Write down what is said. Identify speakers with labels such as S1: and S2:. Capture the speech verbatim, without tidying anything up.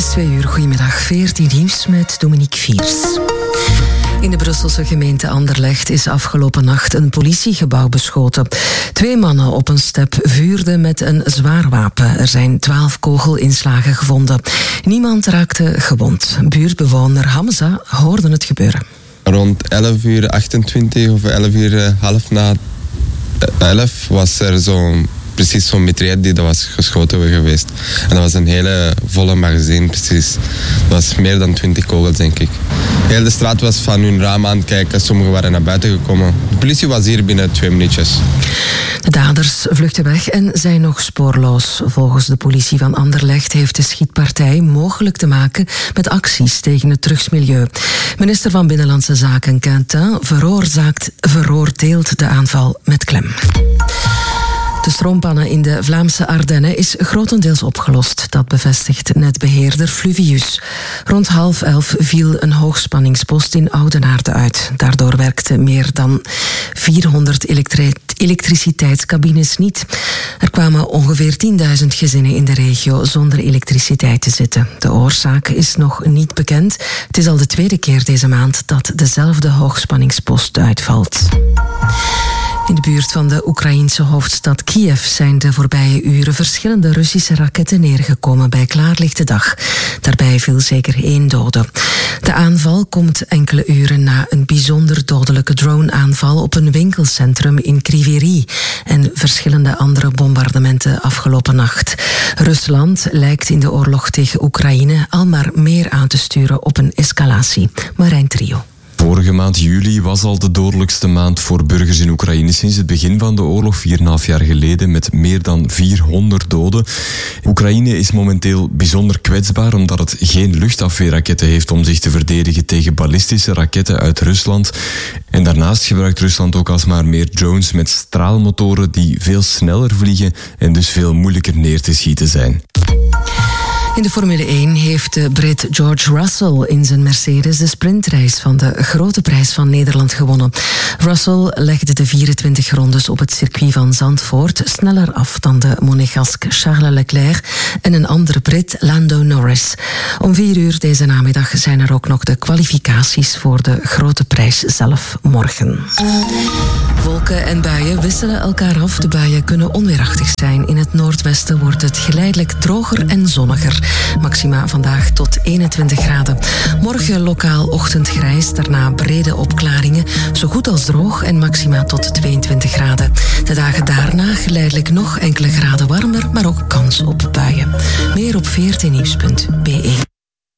S1: twee uur, goedemiddag. veertien nieuws met Dominique Viers. In de Brusselse gemeente Anderlecht is afgelopen nacht een politiegebouw beschoten. Twee mannen op een step vuurden met een zwaar wapen. Er zijn twaalf kogelinslagen gevonden. Niemand raakte gewond. Buurtbewoner Hamza hoorde het gebeuren.
S2: Rond elf uur achtentwintig of elf uur half na elf was er zo'n precies zo'n mitraillette die dat was geschoten geweest. En dat was een hele volle magazine, precies. Dat was meer dan twintig kogels, denk ik. Heel de straat was van hun raam aan het kijken. Sommigen waren naar buiten gekomen. De politie was hier binnen twee minuutjes.
S1: De daders vluchten weg en zijn nog spoorloos. Volgens de politie van Anderlecht heeft de schietpartij mogelijk te maken met acties tegen het drugsmilieu. Minister van Binnenlandse Zaken Quentin veroorzaakt, veroordeelt de aanval met klem. De stroompannen in de Vlaamse Ardennen is grotendeels opgelost. Dat bevestigt netbeheerder Fluvius. Rond half elf viel een hoogspanningspost in Oudenaarde uit. Daardoor werkten meer dan vierhonderd elektri- elektriciteitscabines niet. Er kwamen ongeveer tienduizend gezinnen in de regio zonder elektriciteit te zitten. De oorzaak is nog niet bekend. Het is al de tweede keer deze maand dat dezelfde hoogspanningspost uitvalt. In de buurt van de Oekraïense hoofdstad Kiev zijn de voorbije uren verschillende Russische raketten neergekomen bij klaarlichte dag. Daarbij viel zeker één dode. De aanval komt enkele uren na een bijzonder dodelijke droneaanval op een winkelcentrum in Kryvyi en verschillende andere bombardementen afgelopen nacht. Rusland lijkt in de oorlog tegen Oekraïne al maar meer aan te sturen op een escalatie. Marijn Trio.
S3: Vorige maand juli was al de dodelijkste maand voor burgers in Oekraïne sinds het begin van de oorlog, vier en een half jaar geleden, met meer dan vierhonderd doden. Oekraïne is momenteel bijzonder kwetsbaar omdat het geen luchtafweerraketten heeft om zich te verdedigen tegen ballistische raketten uit Rusland. En daarnaast gebruikt Rusland ook alsmaar meer drones met straalmotoren die veel sneller vliegen en dus veel moeilijker neer te schieten zijn.
S1: In de Formule één heeft de Brit George Russell in zijn Mercedes de sprintrace van de Grote Prijs van Nederland gewonnen. Russell legde de vierentwintig rondes op het circuit van Zandvoort sneller af dan de Monegask Charles Leclerc en een andere Brit, Lando Norris. Om vier uur deze namiddag zijn er ook nog de kwalificaties voor de Grote Prijs zelf morgen. Wolken en buien wisselen elkaar af. De buien kunnen onweerachtig zijn. In het noordwesten wordt het geleidelijk droger en zonniger. Maxima vandaag tot eenentwintig graden. Morgen lokaal ochtendgrijs, daarna brede opklaringen, zo goed als droog en maxima tot tweeëntwintig graden. De dagen daarna geleidelijk nog enkele graden warmer, maar ook kans op buien. Meer op veertien nieuws punt b e.